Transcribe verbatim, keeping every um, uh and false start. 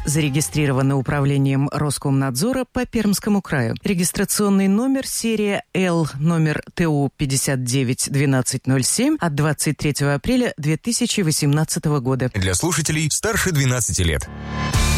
зарегистрированы управлением Роскомнадзора по Пермскому краю. Регистрационный номер серия Л, номер ТУ пятьдесят девять двенадцать ноль семь от двадцать третьего апреля две тысячи восемнадцатого года. Для слушателей старше двенадцати лет.